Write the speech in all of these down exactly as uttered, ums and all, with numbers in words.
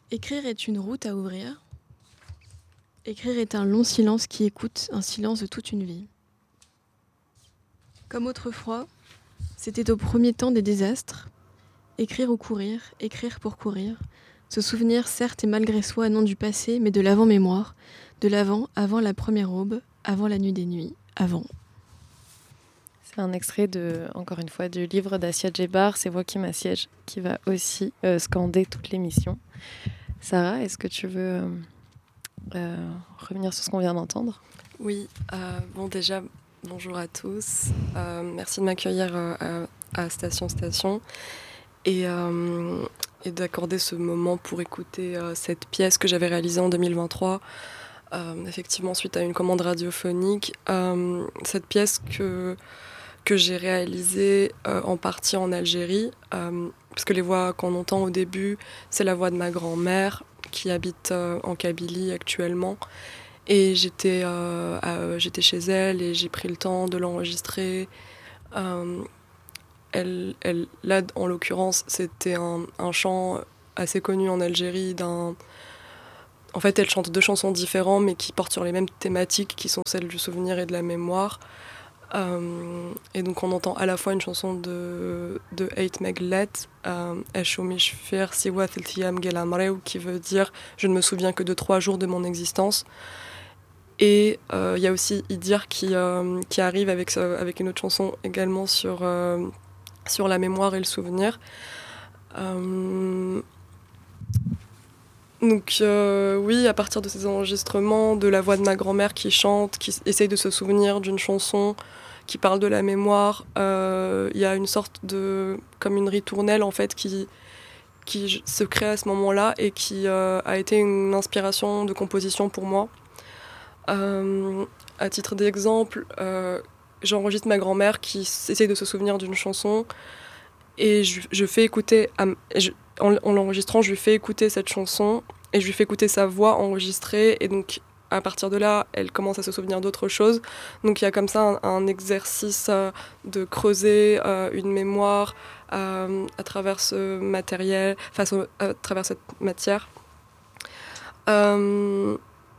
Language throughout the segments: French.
Écrire est une route à ouvrir. Écrire est un long silence qui écoute, un silence de toute une vie. Comme autrefois, c'était au premier temps des désastres. Écrire ou courir, écrire pour courir. Se souvenir, certes et malgré soi, non du passé, mais de l'avant-mémoire. De l'avant, avant la première aube, avant la nuit des nuits, avant. C'est un extrait, de, encore une fois, du livre d'Assia Djebar, C'est voix qui m'assiège, qui va aussi euh, scander toute l'émission. Sarah, est-ce que tu veux euh, euh, revenir sur ce qu'on vient d'entendre ? Oui, euh, bon déjà, bonjour à tous. Euh, merci de m'accueillir euh, à, à Station Station et, euh, et d'accorder ce moment pour écouter euh, cette pièce que j'avais réalisée en deux mille vingt-trois, euh, effectivement suite à une commande radiophonique. Euh, cette pièce que, que j'ai réalisée euh, en partie en Algérie, euh, parce que les voix qu'on entend au début, c'est la voix de ma grand-mère qui habite euh, en Kabylie actuellement. Et j'étais, euh, euh, j'étais chez elle et j'ai pris le temps de l'enregistrer. Euh, elle, elle, là, en l'occurrence, c'était un, un chant assez connu en Algérie. D'un... En fait, elle chante deux chansons différentes, mais qui portent sur les mêmes thématiques, qui sont celles du souvenir et de la mémoire. Euh, et donc, on entend à la fois une chanson de, de Ait Meglet, Eshomish Fir Siwa Thiltiyam Gelamreu, qui veut dire « Je ne me souviens que de trois jours de mon existence ». Et il euh, y a aussi Idir qui, euh, qui arrive avec, euh, avec une autre chanson également sur, euh, sur la mémoire et le souvenir. Euh... Donc euh, oui, à partir de ces enregistrements, de la voix de ma grand-mère qui chante, qui essaye de se souvenir d'une chanson qui parle de la mémoire, il euh, y a une sorte de... comme une ritournelle en fait qui, qui se crée à ce moment-là et qui euh, a été une inspiration de composition pour moi. Euh, à titre d'exemple, euh, j'enregistre ma grand-mère qui essaye de se souvenir d'une chanson et je, je fais écouter, à, je, en, en l'enregistrant, je lui fais écouter cette chanson et je lui fais écouter sa voix enregistrée et donc à partir de là, elle commence à se souvenir d'autres choses. Donc il y a comme ça un, un exercice euh, de creuser euh, une mémoire euh, à travers ce matériel, enfin à travers cette matière. Euh,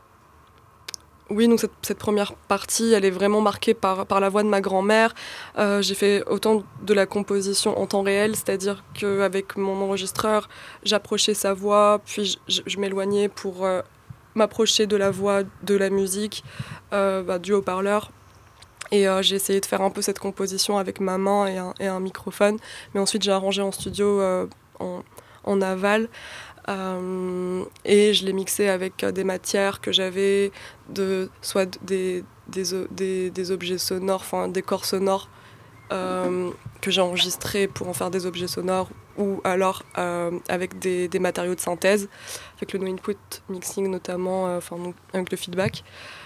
Oui, donc cette, cette première partie, elle est vraiment marquée par, par la voix de ma grand-mère. Euh, j'ai fait autant de la composition en temps réel, c'est-à-dire qu'avec mon enregistreur, j'approchais sa voix, puis je, je, je m'éloignais pour euh, m'approcher de la voix de la musique, euh, bah, du haut-parleur. Et euh, j'ai essayé de faire un peu cette composition avec ma main et un, et un microphone. Mais ensuite, j'ai arrangé en studio euh, en, en aval. Euh, et je l'ai mixé avec des matières que j'avais, de, soit des, des, des, des objets sonores, enfin des corps sonores euh, que j'ai enregistrés pour en faire des objets sonores, ou alors euh, avec des, des matériaux de synthèse, avec le no input mixing notamment, euh, enfin, donc, avec le feedback.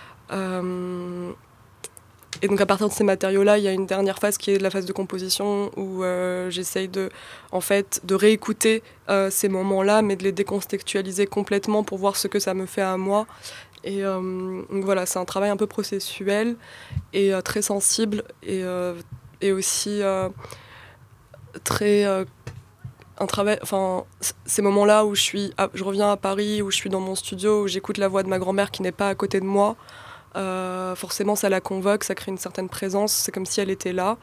Euh, Et donc à partir de ces matériaux-là, il y a une dernière phase qui est la phase de composition où euh, j'essaye de, en fait, de réécouter euh, ces moments-là, mais de les décontextualiser complètement pour voir ce que ça me fait à moi. Et euh, donc voilà, c'est un travail un peu processuel et euh, très sensible et, euh, et aussi euh, très... Euh, un travail, enfin, ces moments-là où je suis, à, je reviens à Paris, où je suis dans mon studio, où j'écoute la voix de ma grand-mère qui n'est pas à côté de moi. Euh, forcément, ça la convoque, ça crée une certaine présence, c'est comme si elle était là.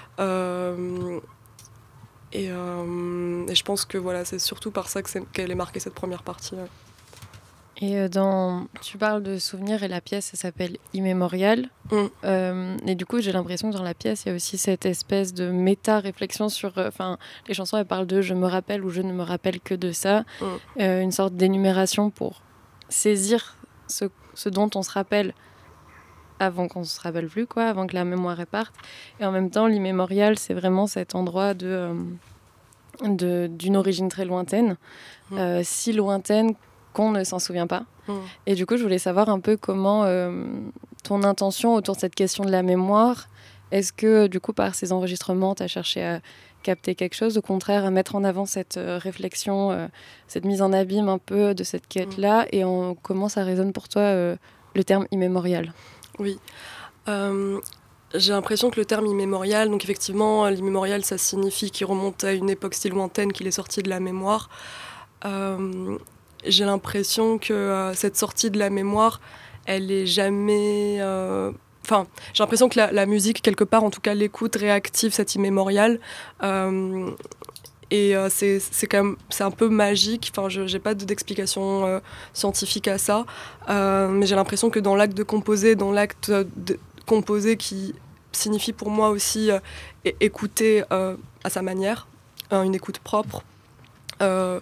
Euh, et, euh, et je pense que voilà, c'est surtout par ça que c'est, qu'elle est marquée cette première partie. Ouais. Et dans, tu parles de souvenirs et la pièce, ça s'appelle Immémorial. Mm. Euh, et du coup, j'ai l'impression que dans la pièce, il y a aussi cette espèce de méta-réflexion sur... Enfin, euh, les chansons, elles parlent de « je me rappelle » ou « je ne me rappelle que de ça mm. ». Euh, une sorte d'énumération pour saisir ce, ce dont on se rappelle avant qu'on ne se rappelle plus, quoi, avant que la mémoire parte. Et en même temps, l'immémorial, c'est vraiment cet endroit de, euh, de, d'une origine très lointaine, mm. euh, si lointaine qu'on ne s'en souvient pas. Mmh. Et du coup, je voulais savoir un peu comment euh, ton intention autour de cette question de la mémoire, est-ce que du coup, par ces enregistrements, tu as cherché à capter quelque chose, au contraire, à mettre en avant cette euh, réflexion, euh, cette mise en abîme un peu de cette quête-là, mmh. et en, comment ça résonne pour toi euh, le terme immémorial ? Oui. Euh... J'ai l'impression que le terme immémorial, donc effectivement, l'immémorial, ça signifie qu'il remonte à une époque si lointaine qu'il est sorti de la mémoire. Euh, j'ai l'impression que euh, cette sortie de la mémoire, elle est jamais... Enfin, euh, j'ai l'impression que la, la musique, quelque part, en tout cas l'écoute, réactive cet immémorial. Euh, et euh, c'est, c'est quand même... C'est un peu magique. Enfin, je n'ai pas d'explication euh, scientifique à ça. Euh, mais j'ai l'impression que dans l'acte de composer, dans l'acte de composer qui signifie pour moi aussi euh, écouter euh, à sa manière, euh, une écoute propre, euh,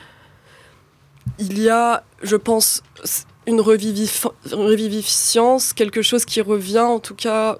il y a, je pense, une revivif- revivifiance, quelque chose qui revient, en tout cas,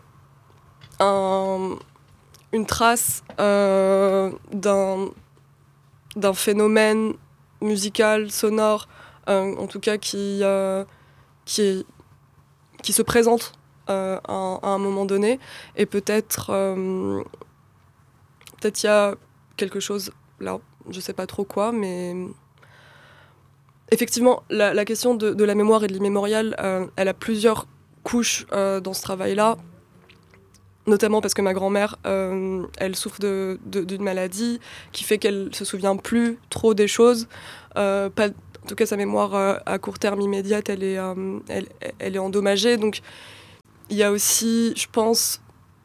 un, une trace euh, d'un, d'un phénomène musical, sonore, euh, en tout cas qui, euh, qui, est, qui se présente euh, à, à un moment donné. Et peut-être, euh, peut-être il y a quelque chose, là, je sais pas trop quoi, mais... Effectivement, la, la question de, de la mémoire et de l'immémorial, euh, elle a plusieurs couches euh, dans ce travail-là, notamment parce que ma grand-mère, euh, elle souffre de, de, d'une maladie qui fait qu'elle se souvient plus trop des choses. Euh, pas, en tout cas, sa mémoire euh, à court terme immédiate, elle est, euh, elle, elle est endommagée. Donc, il y a aussi, je pense,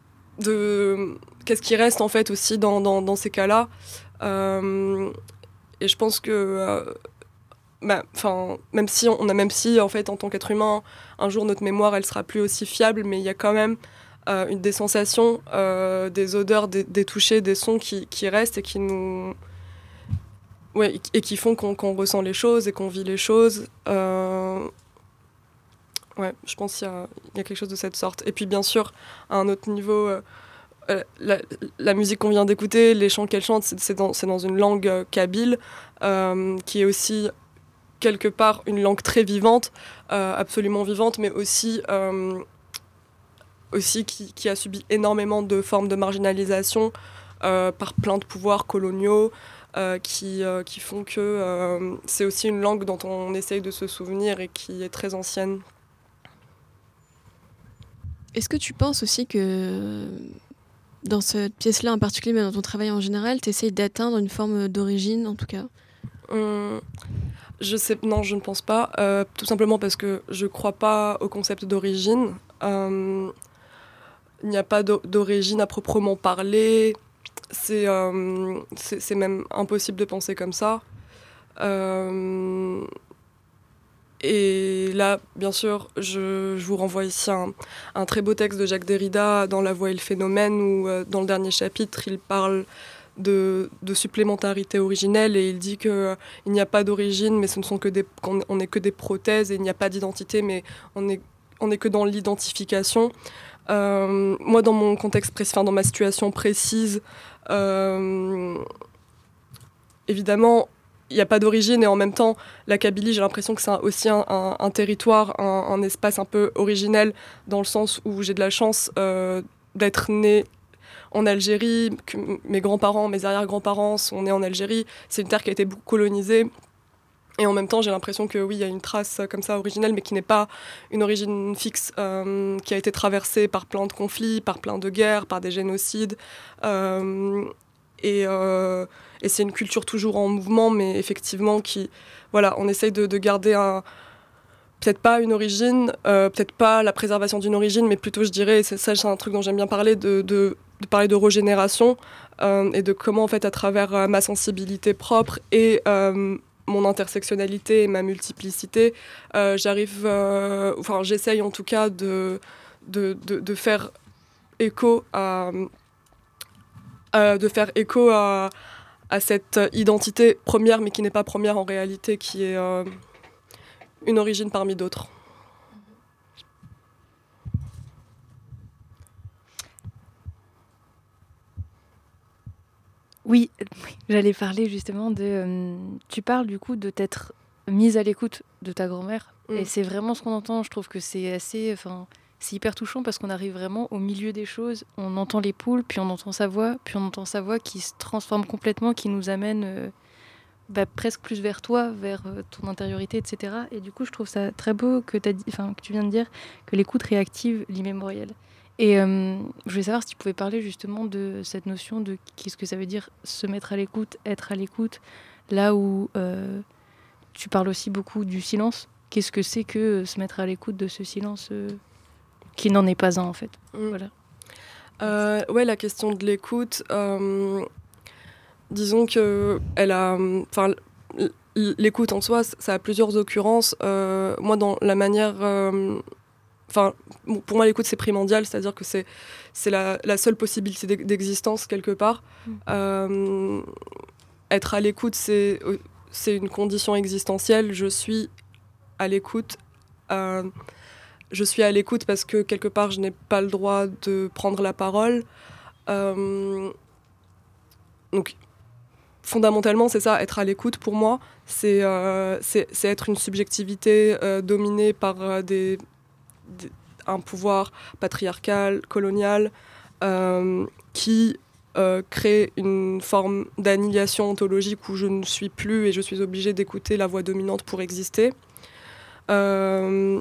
de qu'est-ce qui reste en fait aussi dans, dans, dans ces cas-là. Euh, et je pense que euh, Bah, même si on a même si en fait en tant qu'être humain un jour notre mémoire elle sera plus aussi fiable, mais il y a quand même euh, une des sensations, euh, des odeurs, des, des touchés, des sons qui, qui restent et qui nous ouais, et qui font qu'on, qu'on ressent les choses et qu'on vit les choses. Euh... Ouais, je pense qu'il y a, il y a quelque chose de cette sorte. Et puis bien sûr à un autre niveau, euh, la, la musique qu'on vient d'écouter, les chants qu'elle chante, c'est, c'est, dans, c'est dans une langue euh, kabyle euh, qui est aussi quelque part une langue très vivante, euh, absolument vivante, mais aussi, euh, aussi qui, qui a subi énormément de formes de marginalisation euh, par plein de pouvoirs coloniaux euh, qui, euh, qui font que euh, c'est aussi une langue dont on essaye de se souvenir et qui est très ancienne. Est-ce que tu penses aussi que dans cette pièce-là en particulier, mais dans ton travail en général, tu essayes d'atteindre une forme d'origine en tout cas ? Hum... Je sais, non, je ne pense pas. Euh, tout simplement parce que je ne crois pas au concept d'origine. Euh, il n'y a pas d'origine à proprement parler. C'est, euh, c'est, c'est même impossible de penser comme ça. Euh, et là, bien sûr, je, je vous renvoie ici à un, un très beau texte de Jacques Derrida dans La Voix et le phénomène, où euh, dans le dernier chapitre, il parle De, de supplémentarité originelle et il dit qu'il euh, n'y a pas d'origine mais ce ne sont que des, qu'on on n'est que des prothèses et il n'y a pas d'identité mais on est, on est que dans l'identification. Euh, moi dans mon contexte précis, enfin, dans ma situation précise, euh, évidemment il n'y a pas d'origine et en même temps la Kabylie j'ai l'impression que c'est aussi un, un, un territoire, un, un espace un peu originel dans le sens où j'ai de la chance euh, d'être née en Algérie, que mes grands-parents, mes arrière-grands-parents sont nés en Algérie. C'est une terre qui a été beaucoup colonisée. Et en même temps, j'ai l'impression que oui, il y a une trace comme ça originelle, mais qui n'est pas une origine fixe, euh, qui a été traversée par plein de conflits, par plein de guerres, par des génocides. Euh, et, euh, et c'est une culture toujours en mouvement, mais effectivement, qui, voilà, on essaye de, de garder un... Peut-être pas une origine, euh, peut-être pas la préservation d'une origine, mais plutôt, je dirais, et c'est, ça c'est un truc dont j'aime bien parler, de, de, de parler de régénération euh, et de comment, en fait, à travers euh, ma sensibilité propre et euh, mon intersectionnalité et ma multiplicité, euh, j'arrive, euh, enfin, j'essaye en tout cas de, de, de, de faire écho à, à de faire écho à, à cette identité première, mais qui n'est pas première en réalité, qui est euh, une origine parmi d'autres. Oui, j'allais parler justement de... Euh, tu parles du coup de t'être mise à l'écoute de ta grand-mère. Mmh. Et c'est vraiment ce qu'on entend. Je trouve que c'est assez... Enfin, c'est hyper touchant parce qu'on arrive vraiment au milieu des choses. On entend les poules, puis on entend sa voix, puis on entend sa voix qui se transforme complètement, qui nous amène euh, bah, presque plus vers toi, vers euh, ton intériorité, et cetera. Et du coup, je trouve ça très beau que, t'as dit, que tu viens de dire que l'écoute réactive l'immémorial. Et euh, je voulais savoir si tu pouvais parler justement de cette notion de qu'est-ce que ça veut dire se mettre à l'écoute, être à l'écoute, là où euh, tu parles aussi beaucoup du silence. Qu'est-ce que c'est que euh, se mettre à l'écoute de ce silence euh, qui n'en est pas un, en fait. Mmh. Voilà. Euh, ouais, la question de l'écoute, euh, disons que elle a, enfin, l'écoute en soi, ça a plusieurs occurrences. Euh, moi, dans la manière, enfin, euh, pour moi, l'écoute c'est primordial, c'est-à-dire que c'est c'est la, la seule possibilité d'existence quelque part. Mmh. Euh, être à l'écoute, c'est c'est une condition existentielle. Je suis à l'écoute. Euh, Je suis à l'écoute parce que quelque part je n'ai pas le droit de prendre la parole. Euh, donc fondamentalement c'est ça, être à l'écoute pour moi, c'est, euh, c'est, c'est être une subjectivité euh, dominée par euh, des, des, un pouvoir patriarcal, colonial, euh, qui euh, crée une forme d'annihilation ontologique où je ne suis plus et je suis obligée d'écouter la voix dominante pour exister. Euh,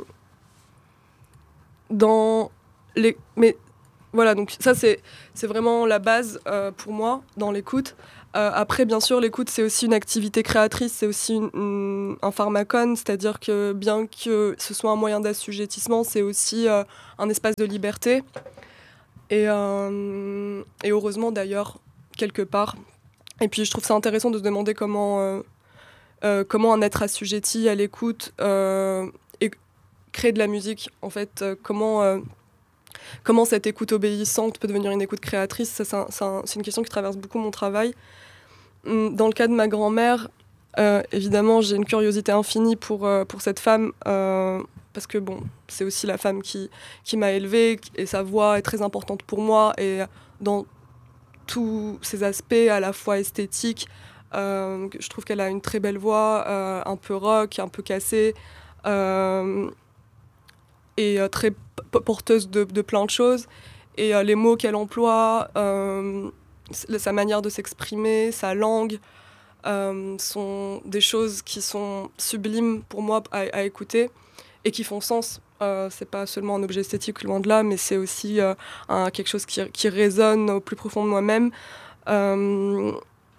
Dans les... Mais voilà, donc ça c'est, c'est vraiment la base euh, pour moi dans l'écoute. Euh, après, bien sûr, l'écoute c'est aussi une activité créatrice, c'est aussi une, une, un pharmacone, c'est-à-dire que bien que ce soit un moyen d'assujettissement, c'est aussi euh, un espace de liberté. Et, euh, et heureusement d'ailleurs, quelque part. Et puis je trouve ça intéressant de se demander comment, euh, euh, comment un être assujetti à l'écoute euh, et créer de la musique, en fait, euh, comment, euh, comment cette écoute obéissante peut devenir une écoute créatrice, ça, c'est, un, c'est, un, c'est une question qui traverse beaucoup mon travail. Dans le cas de ma grand-mère, euh, évidemment, j'ai une curiosité infinie pour, euh, pour cette femme, euh, parce que bon, c'est aussi la femme qui, qui m'a élevée, et sa voix est très importante pour moi, et dans tous ses aspects, à la fois esthétiques, euh, je trouve qu'elle a une très belle voix, euh, un peu rock, un peu cassée, euh, et euh, très p- porteuse de, de plein de choses. Et euh, les mots qu'elle emploie, euh, sa manière de s'exprimer, sa langue, euh, sont des choses qui sont sublimes pour moi à, à écouter et qui font sens. Euh, c'est pas seulement un objet esthétique, loin de là, mais c'est aussi euh, un, quelque chose qui, qui résonne au plus profond de moi-même. Euh,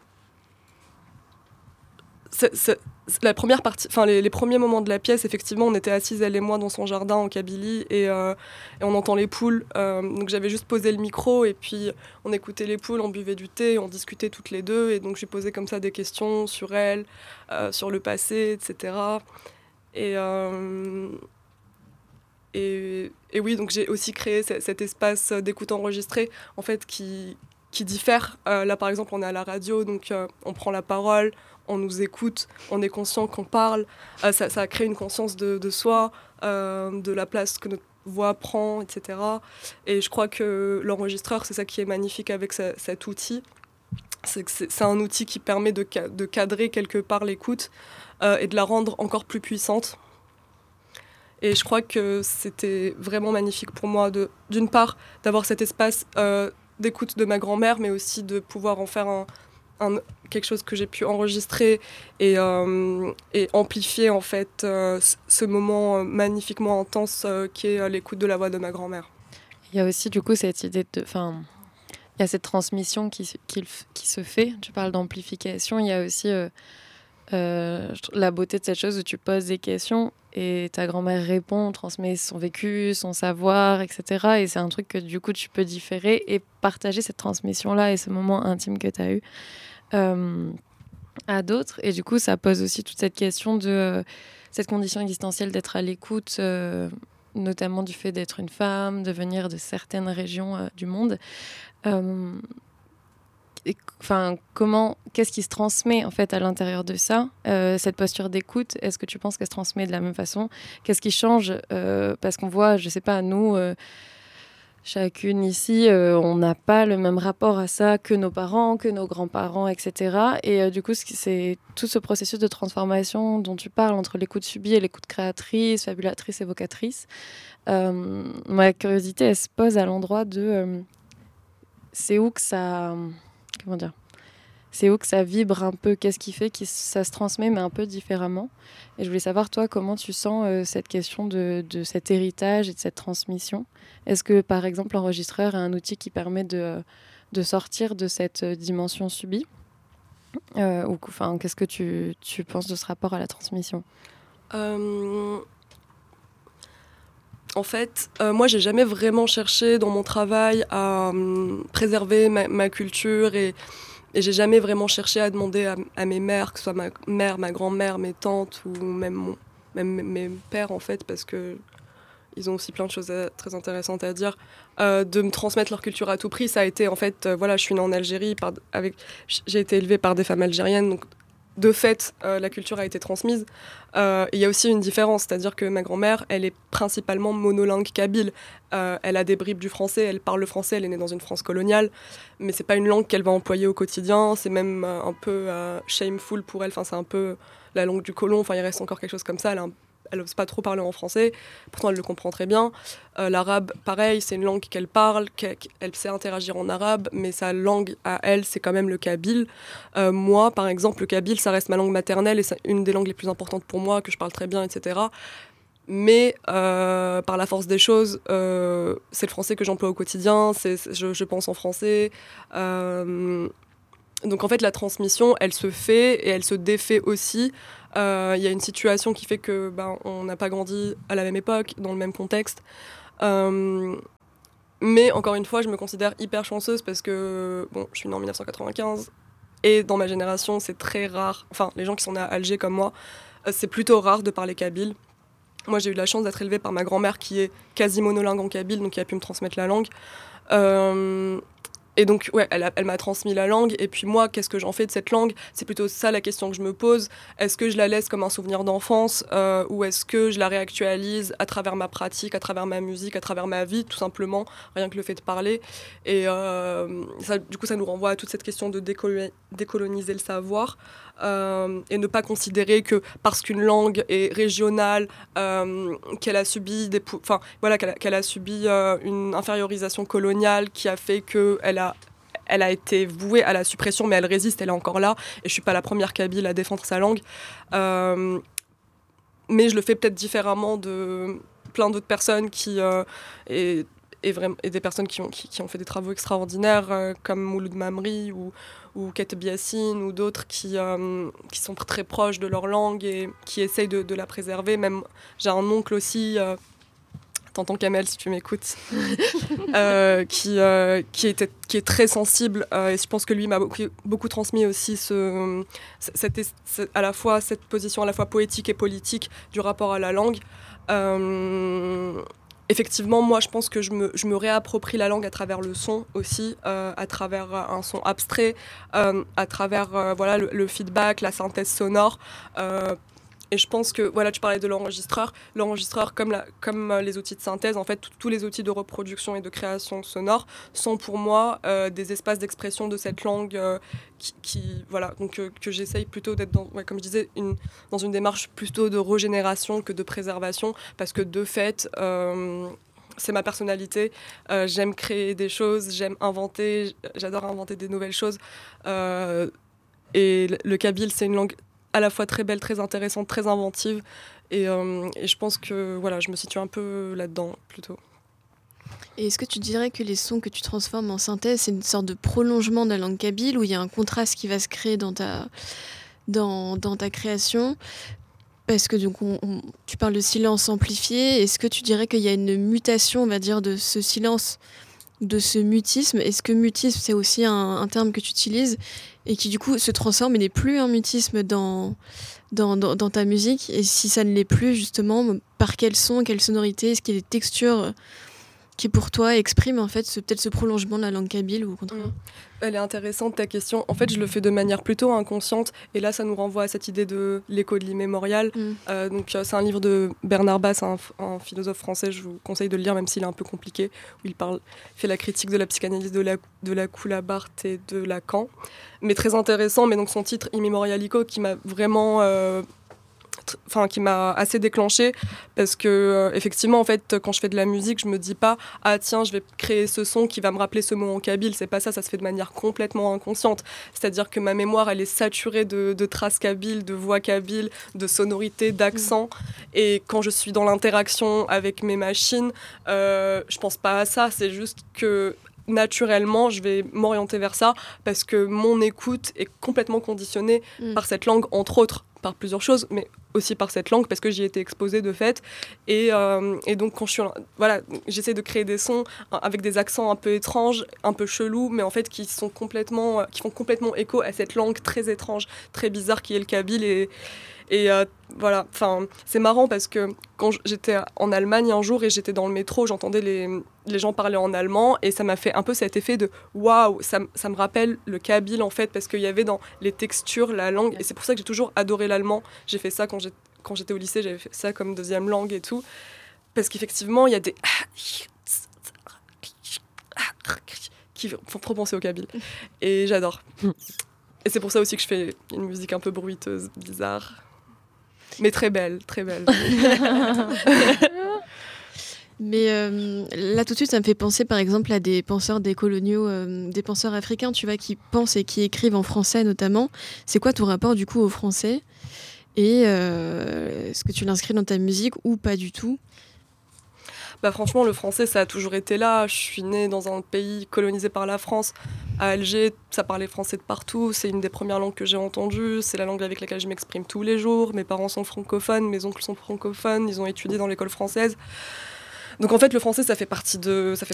c'est, c'est, la première partie, enfin les, les premiers moments de la pièce, effectivement, on était assises elle et moi dans son jardin en Kabylie et, euh, et on entend les poules. Euh, donc j'avais juste posé le micro et puis on écoutait les poules, on buvait du thé, on discutait toutes les deux et donc j'ai posé comme ça des questions sur elle, euh, sur le passé, et cetera. Et euh, et, et oui, donc j'ai aussi créé c- cet espace d'écoute enregistrée en fait qui qui diffère. Euh, là, par exemple, on est à la radio, donc euh, on prend la parole, on nous écoute, on est conscient qu'on parle. Euh, ça, ça crée une conscience de, de soi, euh, de la place que notre voix prend, et cetera. Et je crois que l'enregistreur, c'est ça qui est magnifique avec ce, cet outil. C'est, que c'est, c'est un outil qui permet de, ca- de cadrer quelque part l'écoute euh, et de la rendre encore plus puissante. Et je crois que c'était vraiment magnifique pour moi, de, d'une part, d'avoir cet espace euh, d'écoute de ma grand-mère, mais aussi de pouvoir en faire un, un, quelque chose que j'ai pu enregistrer et, euh, et amplifier en fait euh, ce moment magnifiquement intense euh, qui est l'écoute de la voix de ma grand-mère. Il y a aussi du coup cette idée de... Enfin, il y a cette transmission qui, qui, qui se fait. Tu parles d'amplification. Il y a aussi euh, euh, la beauté de cette chose où tu poses des questions et ta grand-mère répond, transmet son vécu, son savoir, et cetera. Et c'est un truc que du coup tu peux différer et partager cette transmission-là et ce moment intime que tu as eu euh, à d'autres. Et du coup, ça pose aussi toute cette question de euh, cette condition existentielle d'être à l'écoute, euh, notamment du fait d'être une femme, de venir de certaines régions euh, du monde. Euh, Enfin, comment, qu'est-ce qui se transmet en fait à l'intérieur de ça, euh, cette posture d'écoute? Est-ce que tu penses qu'elle se transmet de la même façon? Qu'est-ce qui change euh, parce qu'on voit, je sais pas, nous, euh, chacune ici, euh, on n'a pas le même rapport à ça que nos parents, que nos grands-parents, et cetera. Et euh, du coup, c'est tout ce processus de transformation dont tu parles entre l'écoute subie et l'écoute créatrice, fabulatrice, évocatrice. Euh, ma curiosité, elle se pose à l'endroit de, euh, c'est où que ça Comment dire C'est où que ça vibre un peu? Qu'est-ce qui fait que ça se transmet, mais un peu différemment? Et je voulais savoir, toi, comment tu sens euh, cette question de, de cet héritage et de cette transmission? Est-ce que, par exemple, l'enregistreur est un outil qui permet de, de sortir de cette dimension subie? euh, ou, enfin, qu'est-ce que tu, tu penses de ce rapport à la transmission ? euh... En fait, euh, moi, j'ai jamais vraiment cherché dans mon travail à euh, préserver ma, ma culture et, et j'ai jamais vraiment cherché à demander à, à mes mères, que ce soit ma mère, ma grand-mère, mes tantes ou même, mon, même mes pères, en fait, parce que ils ont aussi plein de choses à, très intéressantes à dire, euh, de me transmettre leur culture à tout prix. Ça a été, en fait, euh, voilà, je suis née en Algérie, par, avec, j'ai été élevée par des femmes algériennes, donc de fait, euh, la culture a été transmise. Euh, il y a aussi une différence, c'est-à-dire que ma grand-mère, elle est principalement monolingue kabyle. Euh, elle a des bribes du français, elle parle le français, elle est née dans une France coloniale, mais c'est pas une langue qu'elle va employer au quotidien. C'est même euh, un peu euh, shameful pour elle. Enfin, c'est un peu la langue du colon. Enfin, il reste encore quelque chose comme ça. Elle a un Elle n'ose pas trop parler en français, pourtant elle le comprend très bien. Euh, l'arabe, pareil, c'est une langue qu'elle parle, qu'elle, qu'elle sait interagir en arabe, mais sa langue à elle, c'est quand même le kabyle. Euh, moi, par exemple, le kabyle, ça reste ma langue maternelle et c'est une des langues les plus importantes pour moi, que je parle très bien, et cetera. Mais euh, par la force des choses, euh, c'est le français que j'emploie au quotidien, c'est, c'est, je, je pense en français. Euh, donc en fait, la transmission, elle se fait et elle se défait aussi. Il euh, y a une situation qui fait que ben, on n'a pas grandi à la même époque, dans le même contexte. Euh, mais encore une fois, je me considère hyper chanceuse parce que bon, je suis née en dix-neuf cent quatre-vingt-quinze et dans ma génération, c'est très rare. Enfin, les gens qui sont nés à Alger comme moi, euh, c'est plutôt rare de parler kabyle. Moi, j'ai eu la chance d'être élevée par ma grand-mère qui est quasi monolingue en kabyle, donc qui a pu me transmettre la langue. Euh, Et donc, ouais, elle, a, elle m'a transmis la langue. Et puis moi, qu'est-ce que j'en fais de cette langue ? C'est plutôt ça la question que je me pose. Est-ce que je la laisse comme un souvenir d'enfance euh, ou est-ce que je la réactualise à travers ma pratique, à travers ma musique, à travers ma vie, tout simplement, rien que le fait de parler. Et euh, ça, du coup, ça nous renvoie à toute cette question de décolo- décoloniser le savoir euh, et ne pas considérer que parce qu'une langue est régionale, euh, qu'elle a subi des, pou- enfin, voilà, qu'elle a, qu'elle a subi euh, une infériorisation coloniale qui a fait qu'elle a Elle a été vouée à la suppression, mais elle résiste, elle est encore là. Et je ne suis pas la première kabyle à défendre sa langue. Euh, mais je le fais peut-être différemment de plein d'autres personnes qui, euh, et, et, vraiment, et des personnes qui ont, qui, qui ont fait des travaux extraordinaires, euh, comme Mouloud Mamri ou, ou Keteb Yassine ou d'autres qui, euh, qui sont très proches de leur langue et qui essayent de, de la préserver. Même, j'ai un oncle aussi... Euh, Tonton Kamel, si tu m'écoutes, euh, qui, euh, qui, était, qui est très sensible. Euh, et je pense que lui m'a beaucoup, beaucoup transmis aussi ce, cette, cette, à la fois cette position à la fois poétique et politique du rapport à la langue. Euh, effectivement, moi, je pense que je me, je me réapproprie la langue à travers le son aussi, euh, à travers un son abstrait, euh, à travers euh, voilà, le, le feedback, la synthèse sonore. Euh, Et je pense que, voilà, tu parlais de l'enregistreur. L'enregistreur, comme, la, comme les outils de synthèse, en fait, tous les outils de reproduction et de création sonore sont pour moi euh, des espaces d'expression de cette langue euh, qui, qui, voilà, donc, euh, que j'essaye plutôt d'être, dans, ouais, comme je disais, une, dans une démarche plutôt de régénération que de préservation, parce que de fait... Euh, c'est ma personnalité, euh, j'aime créer des choses, j'aime inventer, j'adore inventer des nouvelles choses. Euh, et le kabyle, c'est une langue à la fois très belle, très intéressante, très inventive. Et, euh, et je pense que voilà, je me situe un peu là-dedans, plutôt. Et est-ce que tu dirais que les sons que tu transformes en synthèse, c'est une sorte de prolongement de la langue kabyle, où il y a un contraste qui va se créer dans ta, dans, dans ta création ? Parce que donc on, on, tu parles de silence amplifié. Est-ce que tu dirais qu'il y a une mutation, on va dire, de ce silence, de ce mutisme ? Est-ce que mutisme, c'est aussi un, un terme que tu utilises et qui du coup se transforme et n'est plus un mutisme dans, dans, dans, dans ta musique ? Et si ça ne l'est plus, justement, par quel son, quelle sonorité ? Est-ce qu'il y a des textures qui pour toi expriment en fait ce, peut-être ce prolongement de la langue kabyle ou au contraire ? Mmh. Elle est intéressante ta question. En fait, je le fais de manière plutôt inconsciente et là, ça nous renvoie à cette idée de l'écho de l'immémorial. Mmh. Euh, donc, euh, c'est un livre de Bernard Bass, un, un philosophe français. Je vous conseille de le lire, même s'il est un peu compliqué. Où il parle, il fait la critique de la psychanalyse de la de la Coulabart et de Lacan, mais très intéressant. Mais donc son titre Immémorialico qui m'a vraiment euh, Enfin, qui m'a assez déclenchée parce que euh, effectivement en fait quand je fais de la musique je me dis pas ah tiens je vais créer ce son qui va me rappeler ce mot en kabyle, c'est pas ça, ça se fait de manière complètement inconsciente, c'est-à-dire que ma mémoire elle est saturée de, de traces kabyles, de voix kabyles, de sonorités, d'accents, et quand je suis dans l'interaction avec mes machines euh, je pense pas à ça, c'est juste que naturellement, je vais m'orienter vers ça parce que mon écoute est complètement conditionnée mmh. par cette langue, entre autres, par plusieurs choses, mais aussi par cette langue parce que j'y ai été exposée de fait. Et, euh, et donc, quand je suis... Voilà, j'essaie de créer des sons avec des accents un peu étranges, un peu chelous, mais en fait qui, sont complètement, qui font complètement écho à cette langue très étrange, très bizarre qui est le kabyle. Et, et euh, voilà, enfin, c'est marrant parce que quand j'étais en Allemagne un jour et j'étais dans le métro, j'entendais les, les gens parler en allemand et ça m'a fait un peu cet effet de waouh, ça, ça me rappelle le kabyle en fait, parce qu'il y avait dans les textures, la langue, et c'est pour ça que j'ai toujours adoré l'allemand. J'ai fait ça quand, j'ai, quand j'étais au lycée, j'avais fait ça comme deuxième langue et tout, parce qu'effectivement, il y a des qui font trop penser au kabyle et j'adore. Et c'est pour ça aussi que je fais une musique un peu bruiteuse, bizarre. Mais très belle, très belle. Mais euh, là, tout de suite, ça me fait penser, par exemple, à des penseurs décoloniaux, euh, des penseurs africains, tu vois, qui pensent et qui écrivent en français, notamment. C'est quoi ton rapport, du coup, au français ? Et euh, est-ce que tu l'inscris dans ta musique ou pas du tout ? Bah franchement, le français, ça a toujours été là. Je suis née dans un pays colonisé par la France. À Alger, ça parlait français de partout. C'est une des premières langues que j'ai entendues. C'est la langue avec laquelle je m'exprime tous les jours. Mes parents sont francophones, mes oncles sont francophones. Ils ont étudié dans l'école française. Donc en fait, le français, ça fait partie de, ça fait